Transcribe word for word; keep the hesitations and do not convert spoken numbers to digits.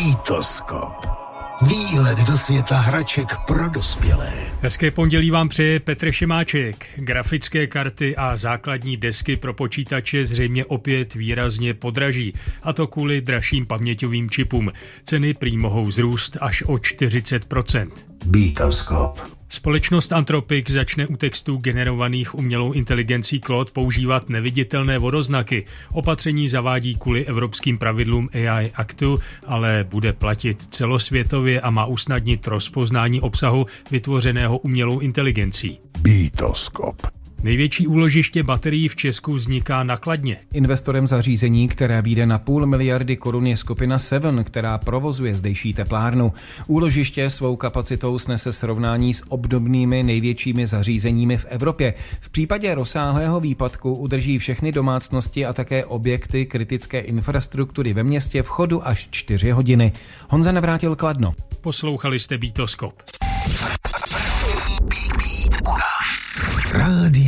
Bitoskop. Výlet do světa hraček pro dospělé. Hezké pondělí vám přeje Petr Šimáček. Grafické karty a základní desky pro počítače zřejmě opět výrazně podraží, a to kvůli dražším paměťovým čipům. Ceny prý mohou vzrůst až o čtyřicet procent. Bitoskop. Společnost Anthropic začne u textů generovaných umělou inteligencí Claude používat neviditelné vodoznaky. Opatření zavádí kvůli evropským pravidlům A I Actu, ale bude platit celosvětově a má usnadnit rozpoznání obsahu vytvořeného umělou inteligencí. Bitoskop. Největší úložiště baterií v Česku vzniká na Kladně. Investorem zařízení, které vyjde na půl miliardy korun, je skupina Seven, která provozuje zdejší teplárnu. Úložiště svou kapacitou snese srovnání s obdobnými největšími zařízeními v Evropě. V případě rozsáhlého výpadku udrží všechny domácnosti a také objekty kritické infrastruktury ve městě v chodu až čtyři hodiny. Honza Navrátil, Kladno. Poslouchali jste Bitoskop. Rádio